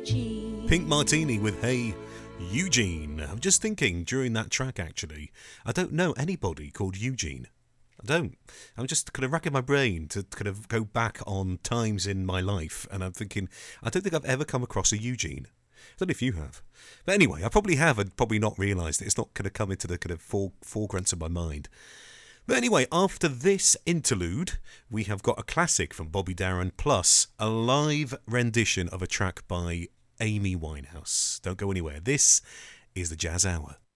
Pink Martini with Hey Eugene. I'm just thinking during that track, actually, I don't know anybody called Eugene. I don't. I'm just kind of racking my brain to kind of go back on times in my life, and I'm thinking, I don't think I've ever come across a Eugene. I don't know if you have. But anyway, I probably have and probably not realised it. It's not going to come into the kind of foreground of my mind. But anyway, after this interlude, we have got a classic from Bobby Darin plus a live rendition of a track by Amy Winehouse. Don't go anywhere. This is the Jazz Hour.